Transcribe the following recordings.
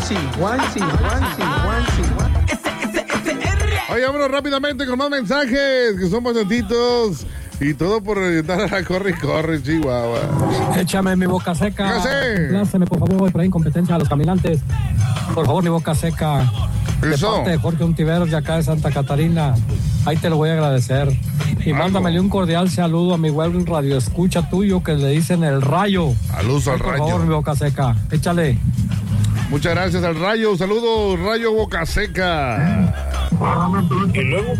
Oye, vámonos rápidamente con más mensajes, que son bastantitos. Y todo por orientar a la corre y corre, Chihuahua. Échame mi boca seca. Pláceme, por favor, por incompetencia a los caminantes. Por favor, mi boca seca. Eso. De parte de Jorge Ontiveros, de acá de Santa Catarina. Ahí te lo voy a agradecer. Y mándamele un cordial saludo a mi buen radio escucha tuyo que le dicen el Rayo. Saludos al Rayo. Por favor, mi boca seca. Échale. Muchas gracias al Rayo. Saludos, Rayo Boca Seca. Y luego,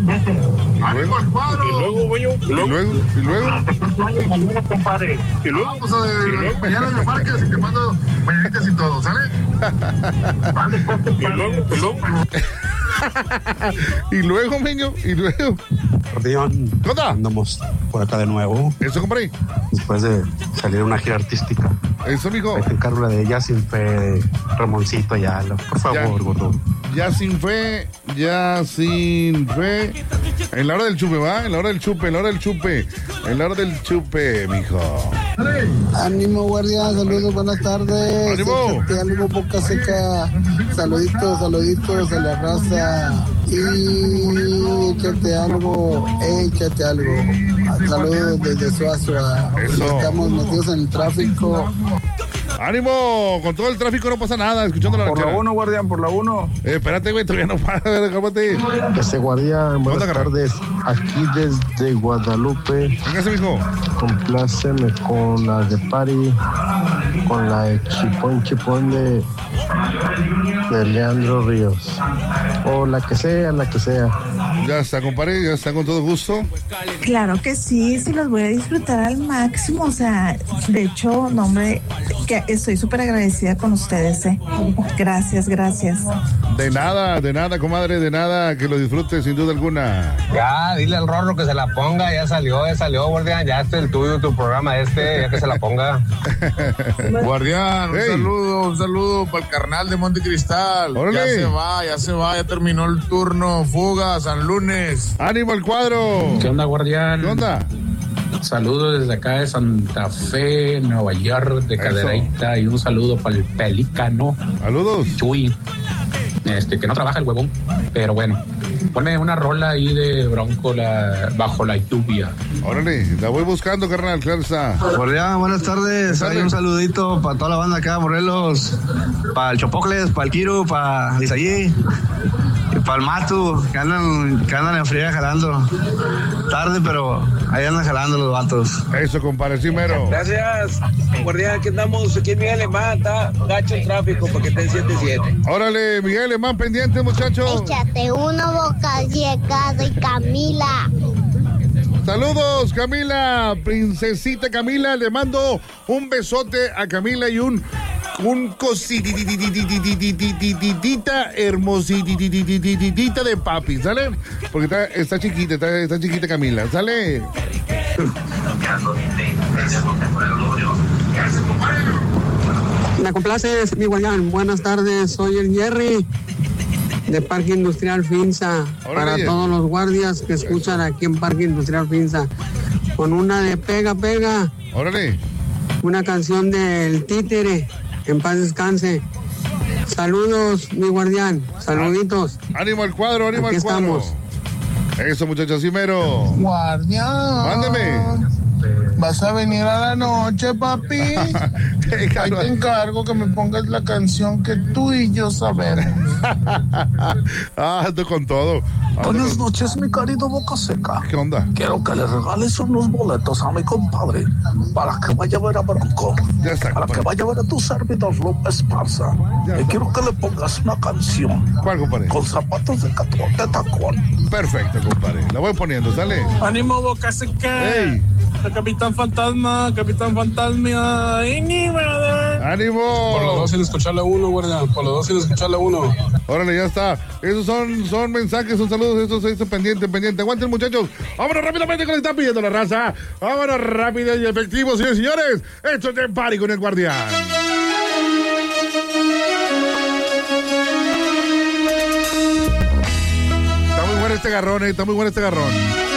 güey. Y luego. Vamos a mañana de Márquez y te mando mañanitas y todo, ¿sale? Y luego. Y luego, niño, y luego. Cordión, andamos por acá de nuevo. Eso, compré. Después de salir a una gira artística. Eso, mijo. Ahí te encargo la de Ya Sin Fe, de Ramoncito Ayala. Por favor, gordo. Ya sin fe. En la hora del chupe, ¿va? En la hora del chupe, mijo. Ánimo, guardia, saludos, buenas tardes. ¡Ánimo! Ánimo, Boca Seca. Saluditos a la raza. Y échate algo. Saludos desde Suazua. Estamos metidos en el tráfico. ¡Ánimo! Con todo el tráfico no pasa nada, escuchando la Por la 1, guardián, por la 1. Espérate, güey, todavía no para, cálmate. Guardián, buenas tardes. Aquí desde Guadalupe. Véngase, mijo. Compláceme con la de Pari, con la de Chipón de Leandro Ríos. O la que sea. Ya está, compadre, ya está con todo gusto. Claro que sí, los voy a disfrutar al máximo, o sea, de hecho, no, hombre, que estoy súper agradecida con ustedes, Gracias. De nada, comadre, de nada, que lo disfrutes sin duda alguna. Ya, dile al Rorro que se la ponga, ya salió, guardián, ya el tuyo, tu programa ya que se la ponga. Guardián, un saludo para el carnal de Montecristal. ¡Órale! Ya se va, ya terminó el turno, fuga, San Lunes. ¡Ánimo al cuadro! ¿Qué onda, guardián? ¿Qué onda? Saludos desde acá de Santa Fe, Nueva York, de Cadereyta, y un saludo para el Pelícano. Saludos. Chuy, que no trabaja el huevón, pero bueno, ponme una rola ahí de Bronco bajo la lluvia. Órale, la voy buscando, carnal, claro está. Guardián, buenas tardes. Hay un saludito para toda la banda acá, Morelos, para el Chopocles, para el Kiro, para Isaí. Y para el Matu, que andan en fría jalando. Tarde, pero ahí andan jalando los vatos. Eso, compadre, sí, mero. Gracias, guardián, aquí andamos, aquí en Miguel Alemán, está gacho el tráfico para que estén 7-7. Órale, Miguel Alemán, pendiente, muchachos. Échate una Boca Seca de Camila. Saludos, Camila, princesita Camila, le mando un besote a Camila y un cosititititititititita hermositititititita de papi, ¿sale? Porque está chiquita Camila, ¿sale? Me complaces, mi guardián. Buenas tardes, soy el Jerry de Parque Industrial Finza. Para todos los guardias que escuchan aquí en Parque Industrial Finza, con una de Pega. Órale. Una canción del Títere. En paz descanse. Saludos, mi guardián. Saluditos. Ánimo al cuadro, ánimo aquí al cuadro. Estamos. Eso, muchachos, sí, mero. Guardián. Mándeme. ¿Vas a venir a la noche, papi? Ahí te encargo que me pongas la canción que tú y yo sabemos. Ando con todo. Buenas noches, mi querido Boca Seca. ¿Qué onda? Quiero que le regales unos boletos a mi compadre para que vaya a ver a Bronco. Ya está, para que vaya a ver a tu servidor López Esparza. Y quiero que le pongas una canción. ¿Cuál, compadre? Con zapatos de tacón. Perfecto, compadre. La voy poniendo, ¿sale? ¡Ánimo, Boca Seca! ¡Ey! Capitán Fantasma, ¡Ánimo! Por los dos sin escucharle uno, guardián. Por los dos sin escucharle uno. Órale, ya está. Esos son mensajes, son saludos. Esto pendiente. Aguanten, muchachos. Vámonos rápidamente con lo que está pidiendo la raza. Vámonos rápido y efectivo, señores y señores. Esto es de Party con el Guardián. Está muy bueno este garrón,